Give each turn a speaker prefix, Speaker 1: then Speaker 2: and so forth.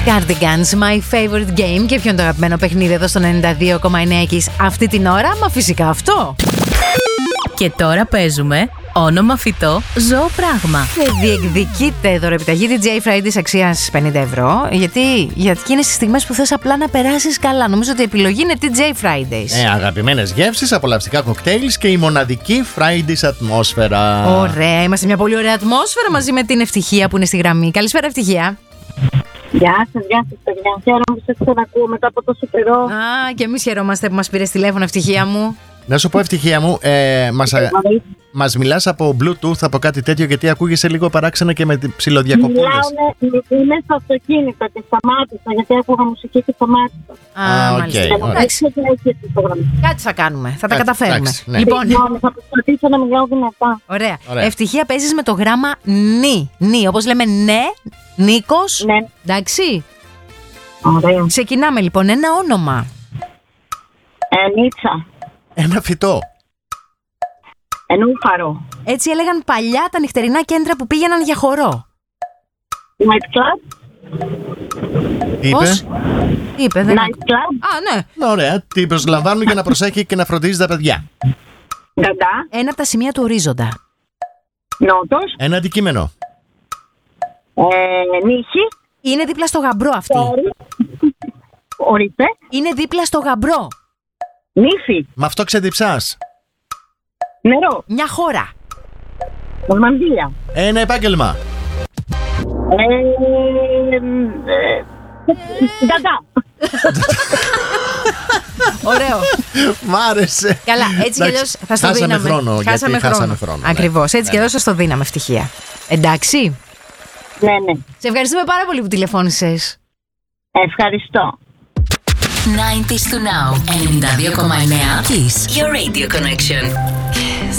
Speaker 1: Cardigans, my favorite game. Και ποιο είναι το αγαπημένο παιχνίδι εδώ στο 92,9 Kiss αυτή την ώρα? Μα φυσικά αυτό.
Speaker 2: Και τώρα παίζουμε όνομα φυτό, ζώο πράγμα.
Speaker 1: Διεκδικείται δωρεπιταγή DJ Fridays αξίας 50 ευρώ. Γιατί είναι στις στιγμές που θες απλά να περάσεις καλά. Νομίζω ότι η επιλογή είναι DJ Fridays.
Speaker 3: Αγαπημένες γεύσεις, απολαυστικά κοκτέιλς και η μοναδική Fridays ατμόσφαιρα.
Speaker 1: Ωραία, είμαστε μια πολύ ωραία ατμόσφαιρα μαζί με την Ευτυχία που είναι στη γραμμή. Καλησπέρα, Ευτυχία.
Speaker 4: Γεια σας, παιδιά. Χαίρομαι που σας ξανακούω μετά από τόσο καιρό.
Speaker 1: Α, και εμείς χαιρόμαστε που μας πήρες τηλέφωνο, Ευτυχία μου.
Speaker 3: Να σου πω, Ευτυχία μου, μας μιλάς από Bluetooth, από κάτι τέτοιο, γιατί ακούγεσαι λίγο παράξενα και με ψιλοδιακοπούλες.
Speaker 4: Είμαι στο αυτοκίνητο και σταμάτησα, γιατί άκουγα μουσική και σταμάτησα.
Speaker 1: Μάλιστα. Κάτι θα κάνουμε, θα τα καταφέρουμε.
Speaker 3: Ναι.
Speaker 1: Λοιπόν,
Speaker 4: θα προσπαθήσω να μιλάω δυνατά.
Speaker 1: Ωραία. Ευτυχία, παίζεις με το γράμμα νι, όπως λέμε ναι, Νίκος.
Speaker 4: Ναι.
Speaker 1: Εντάξει.
Speaker 4: Ωραία.
Speaker 1: Ξεκινάμε λοιπόν, ένα όνομα.
Speaker 4: Νίτσα.
Speaker 3: Ένα φυτό.
Speaker 4: Ενούφαρο.
Speaker 1: Έτσι έλεγαν παλιά τα νυχτερινά κέντρα που πήγαιναν για χορό.
Speaker 4: Night club.
Speaker 3: Τι είπε?
Speaker 1: Πώς? Τι είπε, δεν
Speaker 4: Night club.
Speaker 1: Α, ναι.
Speaker 3: Ωραία, την προσλαμβάνουν για να προσέχει και να φροντίζει τα παιδιά.
Speaker 4: Γκαντά.
Speaker 1: Ένα από τα σημεία του ορίζοντα.
Speaker 4: Νότος.
Speaker 3: Ένα αντικείμενο.
Speaker 4: Νύχη.
Speaker 1: Είναι δίπλα στο γαμπρό αυτή.
Speaker 4: Ορίστε.
Speaker 1: Είναι δίπλα στο γαμπρό.
Speaker 4: Νύφη.
Speaker 3: Με αυτό ξεδιψάς.
Speaker 4: Νερό.
Speaker 1: Μια χώρα.
Speaker 4: Νορμανδία.
Speaker 3: Ένα επάγγελμα.
Speaker 4: Γκαντά.
Speaker 1: Ωραίο.
Speaker 3: Μ' άρεσε.
Speaker 1: Καλά, έτσι κι αλλιώς θα στο
Speaker 3: χάσαμε
Speaker 1: δίναμε.
Speaker 3: χρόνο, γιατί χάσαμε χρόνο.
Speaker 1: Ακριβώς, έτσι κι αλλιώς θα στο δίναμε, Ευτυχία. Εντάξει.
Speaker 4: Ναι.
Speaker 1: Σε ευχαριστούμε πάρα πολύ που τηλεφώνησες.
Speaker 4: Ευχαριστώ.
Speaker 2: 90s to now. 92,9 Kiss. Your radio connection.